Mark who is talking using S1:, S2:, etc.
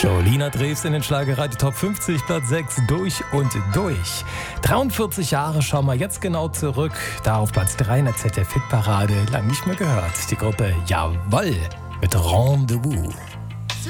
S1: Jolina Drews in den Schlagerradio Top 50, Platz 6, durch und durch. 43 Jahre schauen wir jetzt genau zurück. Da auf Platz 3 in der ZDF-Hitparade, lang nicht mehr gehört. Die Gruppe Jawoll mit Rendezvous.